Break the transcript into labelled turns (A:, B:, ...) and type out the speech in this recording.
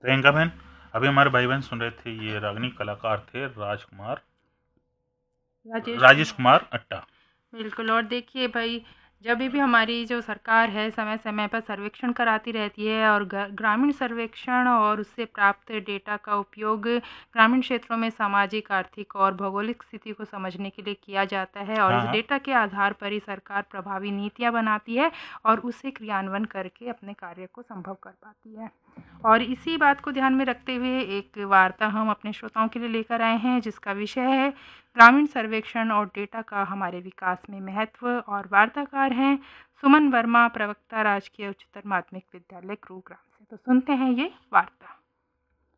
A: प्रियंका बहन, अभी हमारे भाई बहन सुन रहे थे, ये रागनी कलाकार थे राजेश कुमार अट्टा।
B: बिल्कुल। और देखिए भाई, जब भी हमारी जो सरकार है समय समय पर सर्वेक्षण कराती रहती है और ग्रामीण सर्वेक्षण और उससे प्राप्त डेटा का उपयोग ग्रामीण क्षेत्रों में सामाजिक, आर्थिक और भौगोलिक स्थिति को समझने के लिए किया जाता है और
A: हाँ
B: इस
A: हाँ।
B: डेटा के आधार पर ही सरकार प्रभावी नीतियाँ बनाती है और उसे क्रियान्वयन करके अपने कार्य को संभव कर पाती है। और इसी बात को ध्यान में रखते हुए एक वार्ता हम अपने श्रोताओं के लिए लेकर आए हैं, जिसका विषय है ग्रामीण सर्वेक्षण और डेटा का हमारे विकास में महत्व। और वार्ताकार हैं सुमन वर्मा, प्रवक्ता, राजकीय उच्चतर माध्यमिक विद्यालय गुरुग्राम से। तो सुनते हैं ये वार्ता।